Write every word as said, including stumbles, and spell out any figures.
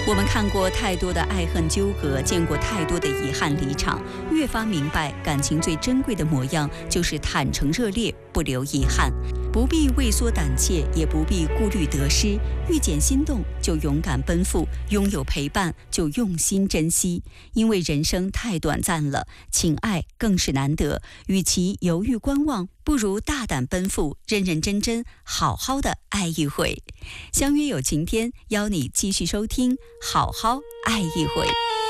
我们看过太多的爱恨纠葛，见过太多的遗憾离场，越发明白感情最珍贵的模样就是坦诚热烈，不留遗憾。不必畏缩胆怯，也不必顾虑得失，遇见心动就勇敢奔赴，拥有陪伴就用心珍惜。因为人生太短暂了，情爱更是难得，与其犹豫观望，不如大胆奔赴，认认真真好好的爱一回。相约有晴天，邀你继续收听好好爱一回。